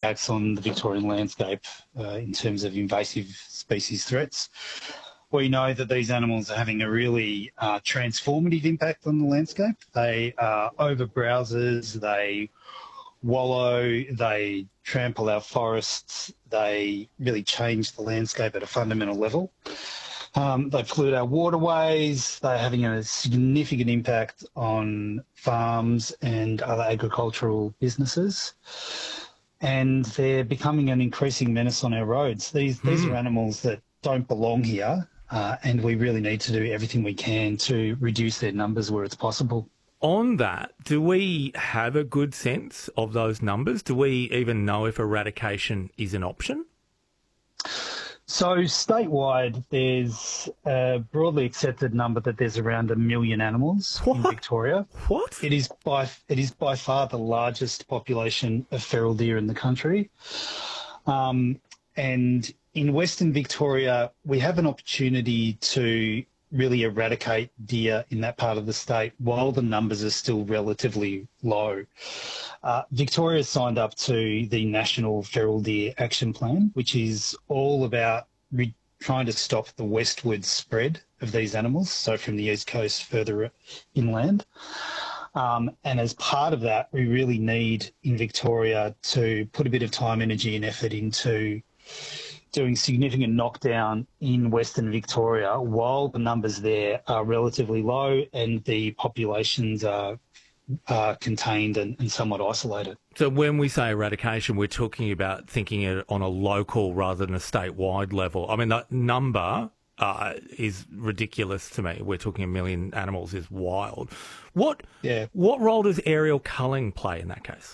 impacts on the Victorian landscape in terms of invasive species threats. We know that these animals are having a really transformative impact on the landscape. They are over-browsers, they wallow, they trample our forests, they really change the landscape at a fundamental level. They pollute our waterways, they're having a significant impact on farms and other agricultural businesses. And they're becoming an increasing menace on our roads. These are animals that don't belong here, and we really need to do everything we can to reduce their numbers where it's possible. On that, do we have a good sense of those numbers? Do we even know if eradication is an option? So statewide, there's a broadly accepted number that there's around 1 million animals in Victoria. What? It is by far the largest population of feral deer in the country. And in Western Victoria, we have an opportunity to really eradicate deer in that part of the state while the numbers are still relatively low. Victoria signed up to the National Feral Deer Action Plan, which is all about trying to stop the westward spread of these animals, so from the east coast further inland. And as part of that, we really need in Victoria to put a bit of time, energy and effort into doing significant knockdown in Western Victoria while the numbers there are relatively low and the populations are contained and somewhat isolated. So when we say eradication, we're talking about thinking it on a local rather than a statewide level. I mean, that number is ridiculous to me. We're talking 1 million animals is wild. What role does aerial culling play in that case?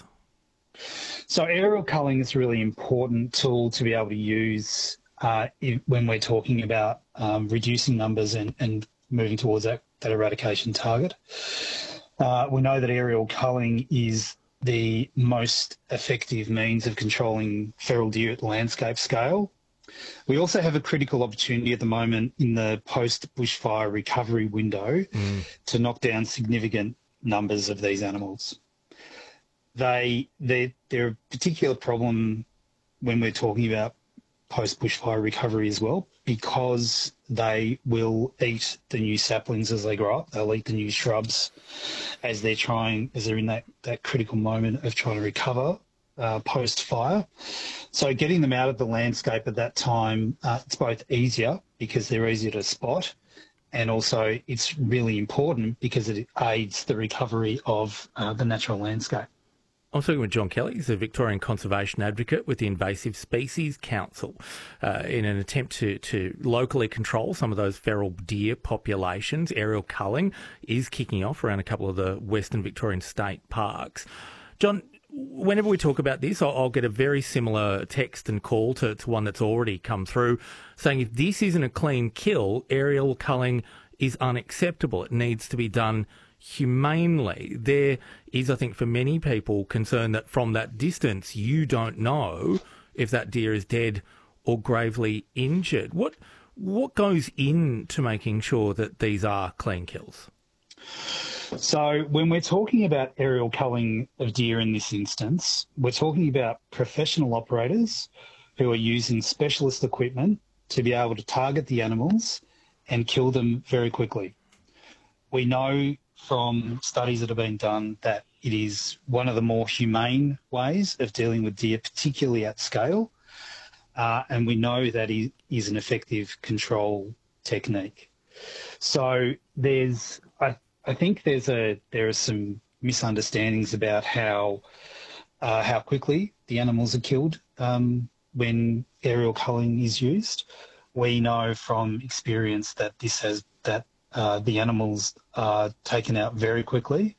So aerial culling is a really important tool to be able to use when we're talking about reducing numbers and moving towards that eradication target. We know that aerial culling is the most effective means of controlling feral deer at landscape scale. We also have a critical opportunity at the moment in the post-bushfire recovery window to knock down significant numbers of these animals. They're a particular problem when we're talking about post-bushfire recovery as well, because they will eat the new saplings as they grow up. They'll eat the new shrubs as they're in that critical moment of trying to recover post-fire. So getting them out of the landscape at that time, it's both easier because they're easier to spot, and also it's really important because it aids the recovery of the natural landscape. I'm talking with John Kelly. He's a Victorian conservation advocate with the Invasive Species Council in an attempt to locally control some of those feral deer populations. Aerial culling is kicking off around a couple of the Western Victorian state parks. John, whenever we talk about this, I'll get a very similar text and call to one that's already come through saying if this isn't a clean kill, aerial culling is unacceptable. It needs to be done humanely. There is, I think, for many people, concern that from that distance you don't know if that deer is dead or gravely injured. What goes into making sure that these are clean kills? So when we're talking about aerial culling of deer in this instance, we're talking about professional operators who are using specialist equipment to be able to target the animals and kill them very quickly. We know from studies that have been done that it is one of the more humane ways of dealing with deer, particularly at scale, and we know that it is an effective control technique. So I think there are some misunderstandings about how quickly the animals are killed when aerial culling is used. We know from experience that the animals are taken out very quickly,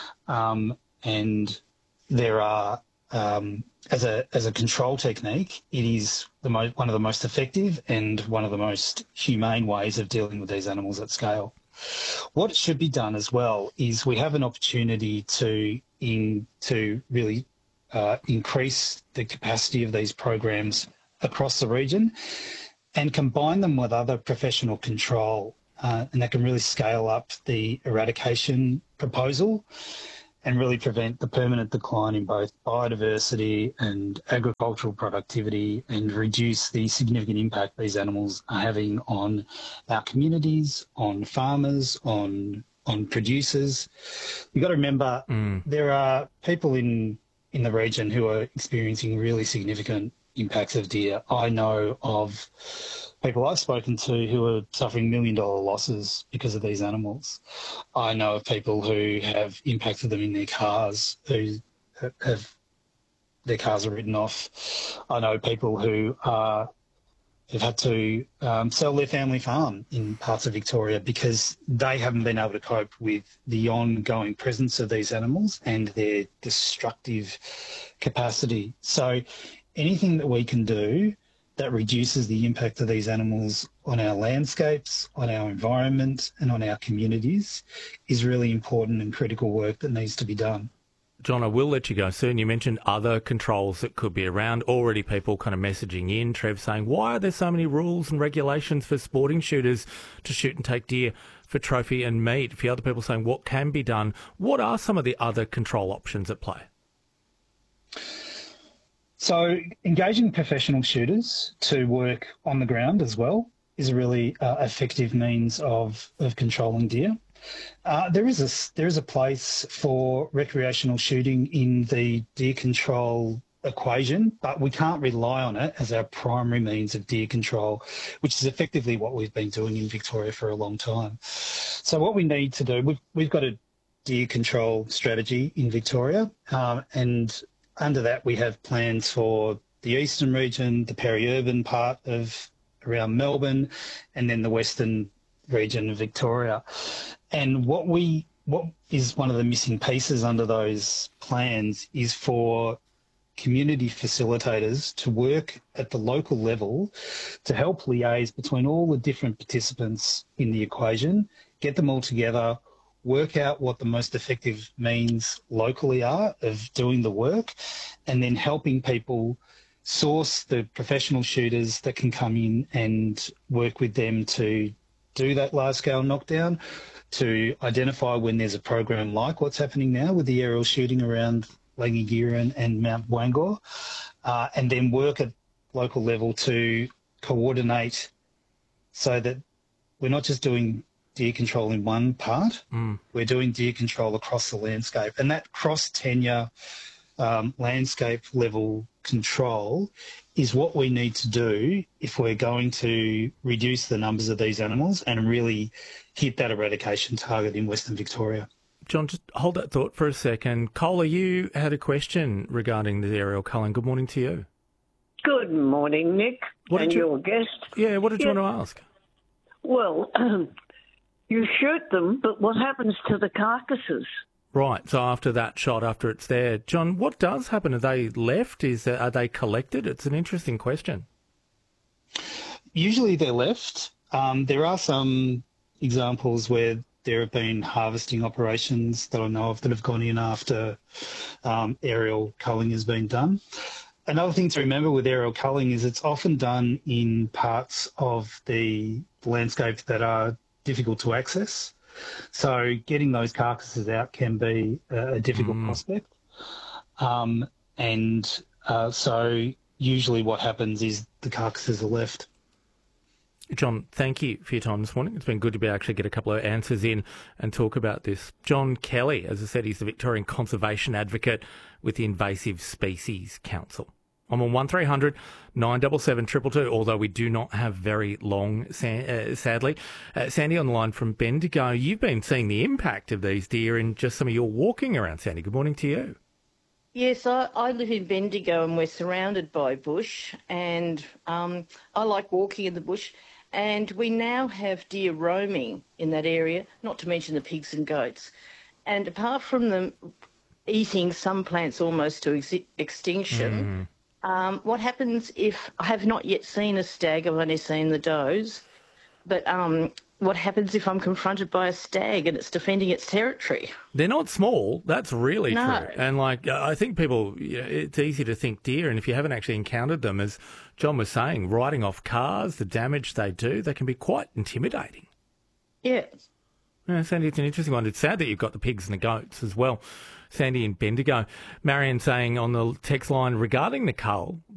and there are as a control technique, it is one of the most effective and one of the most humane ways of dealing with these animals at scale. What should be done as well is we have an opportunity to really increase the capacity of these programs across the region and combine them with other professional control, and that can really scale up the eradication proposal and really prevent the permanent decline in both biodiversity and agricultural productivity, and reduce the significant impact these animals are having on our communities, on farmers, on producers. You've got to remember there are people in the region who are experiencing really significant impacts of deer. I know of people I've spoken to who are suffering $1 million losses because of these animals. I know of people who have impacted them in their cars, who have their cars are written off. I know people who have had to sell their family farm in parts of Victoria because they haven't been able to cope with the ongoing presence of these animals and their destructive capacity. So anything that we can do that reduces the impact of these animals on our landscapes, on our environment and on our communities is really important and critical work that needs to be done. John, I will let you go soon. You mentioned other controls that could be around. Already people kind of messaging in, Trev, saying, why are there so many rules and regulations for sporting shooters to shoot and take deer for trophy and meat? A few other people saying, what can be done? What are some of the other control options at play? So engaging professional shooters to work on the ground as well is a really effective means of controlling deer. There is a place for recreational shooting in the deer control equation, but we can't rely on it as our primary means of deer control, which is effectively what we've been doing in Victoria for a long time. So what we need to do, we've got a deer control strategy in Victoria, and under that we have plans for the eastern region, the peri-urban part of around Melbourne, and then the western region of Victoria. And what is one of the missing pieces under those plans is for community facilitators to work at the local level to help liaise between all the different participants in the equation, get them all together, work out what the most effective means locally are of doing the work, and then helping people source the professional shooters that can come in and work with them to do that large-scale knockdown, to identify when there's a program like what's happening now with the aerial shooting around Langagera and Mount Bangor, and then work at local level to coordinate so that we're not just doing deer control in one part, we're doing deer control across the landscape. And that cross-tenure landscape level control is what we need to do if we're going to reduce the numbers of these animals and really hit that eradication target in Western Victoria. John, just hold that thought for a second. Cola, you had a question regarding the aerial culling. Good morning to you. Good morning, Nick, and your guest. Yeah, what did you want to ask? Well, you shoot them, but what happens to the carcasses? Right, so after that shot, after it's there. John, what does happen? Are they left? Are they collected? It's an interesting question. Usually they're left. There are some examples where there have been harvesting operations that I know of that have gone in after aerial culling has been done. Another thing to remember with aerial culling is it's often done in parts of the landscape that are difficult to access. So getting those carcasses out can be a difficult prospect. So usually what happens is the carcasses are left. John, thank you for your time this morning. It's been good to be able to actually get a couple of answers in and talk about this. John Kelly, as I said, he's the Victorian Conservation Advocate with the Invasive Species Council. I'm on 1300 977 222, although we do not have very long, sadly. Sandy on the line from Bendigo. You've been seeing the impact of these deer in just some of your walking around, Sandy. Good morning to you. Yes, I live in Bendigo and we're surrounded by bush, and I like walking in the bush. And we now have deer roaming in that area, not to mention the pigs and goats. And apart from them eating some plants almost to extinction, what happens if I have not yet seen a stag? I've only seen the does. But what happens if I'm confronted by a stag and it's defending its territory? They're not small. That's really true. And I think people, it's easy to think deer, and if you haven't actually encountered them, as John was saying, riding off cars, the damage they do, they can be quite intimidating. Yeah. Yeah, Sandy, it's an interesting one. It's sad that you've got the pigs and the goats as well Sandy in Bendigo. Marion saying on the text line regarding the cull,